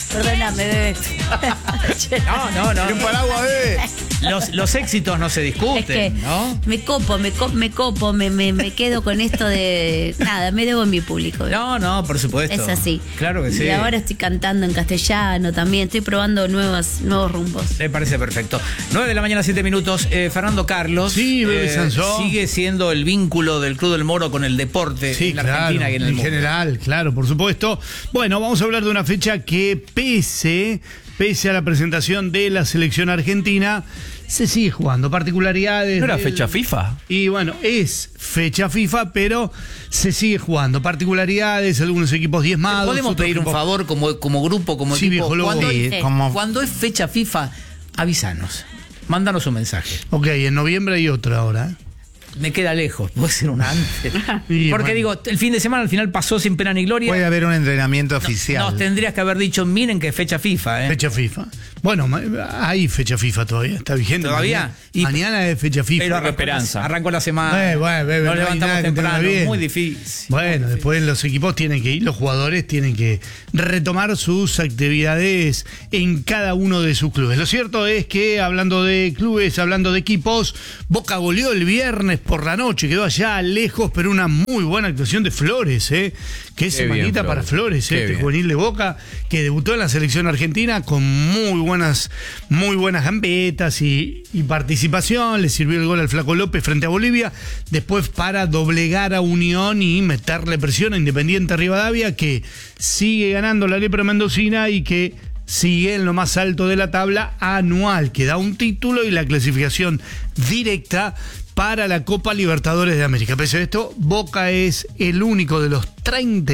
Perdóname, bebé. No. Un paraguas, bebé. Los éxitos no se discuten, Es que ¿no? me copo, me quedo con esto de... Nada, me debo a mi público. No, por supuesto. Es así. Claro que sí. Y ahora estoy cantando en castellano también, estoy probando nuevos rumbos. Me parece perfecto. 9:07 a.m. Fernando Carlos. Sí, bebé Sansón. Sigue siendo el vínculo del Club del Moro con el deporte Sí, en la claro, Argentina y en el mundo. general, claro, por supuesto. Bueno, vamos a hablar de una fecha que pese a la presentación de la selección argentina, se sigue jugando. Particularidades. ¿No era fecha FIFA? Y bueno, es fecha FIFA, pero se sigue jugando. Particularidades, algunos equipos diezmados. ¿Podemos otros pedir un equipos... favor como grupo, como Sí, equipo? viejo lobo. Cuando es fecha FIFA, avísanos. Mándanos un mensaje. Ok, en noviembre hay otra ahora. Me queda lejos, puede ser una antes. Y Porque bueno, digo, el fin de semana al final pasó sin pena ni gloria. Puede haber un entrenamiento oficial. Nos tendrías que haber dicho, miren que es fecha FIFA, ¿eh? fecha FIFA. Bueno, hay fecha FIFA todavía, está vigente. ¿Todavía? Y- Mañana es fecha FIFA. Pero Esperanza. arrancó la semana. Bueno, bebé, Nos no hay levantamos nada que tenga temprano, bien. muy difícil. Bueno, después los equipos tienen que ir, los jugadores tienen que retomar sus actividades en cada uno de sus clubes. Lo cierto es que, hablando de clubes, hablando de equipos, Boca goleó el viernes por la noche, quedó allá lejos, pero una muy buena actuación de Flores, Qué Qué semanita bien, para Flores, Qué este bien. juvenil de Boca, que debutó en la selección argentina con muy buenas gambetas y participación. Le sirvió el gol al Flaco López frente a Bolivia. Después para doblegar a Unión y meterle presión a Independiente Rivadavia, que sigue ganando la lepra mendocina y que sigue en lo más alto de la tabla anual, que da un título y la clasificación directa para la Copa Libertadores de América. Pese a esto, Boca es el único de los 30